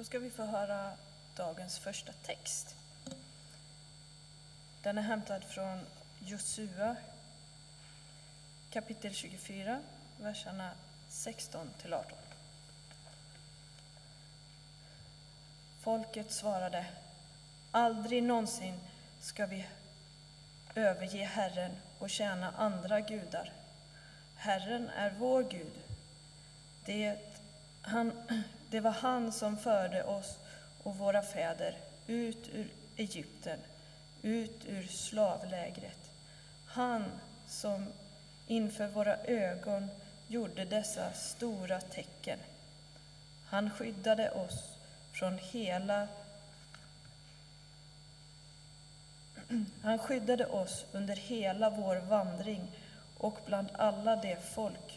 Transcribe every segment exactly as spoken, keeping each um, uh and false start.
Då ska vi få höra dagens första text. Den är hämtad från Josua kapitel tjugofyra, verserna sexton till arton. Folket svarade: aldrig någonsin ska vi överge Herren och tjäna andra gudar. Herren är vår Gud. Det, han, det var han som förde oss och våra fäder ut ur Egypten, ut ur slavlägret. Han som inför våra ögon gjorde dessa stora tecken. Han skyddade oss från hela Han skyddade oss under hela vår vandring och bland alla de folk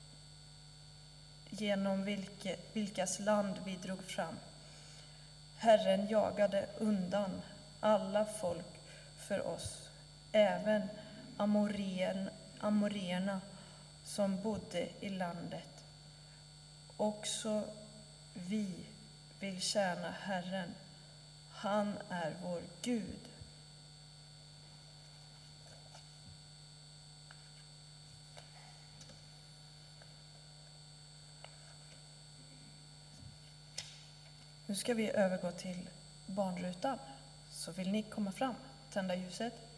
genom vilke, vilkas land vi drog fram. Herren jagade undan alla folk för oss, även amorien, amorierna som bodde i landet. Också vi vill tjäna Herren. Han är vår Gud. Nu ska vi övergå till barnrutan. Så vill ni komma fram, tända ljuset.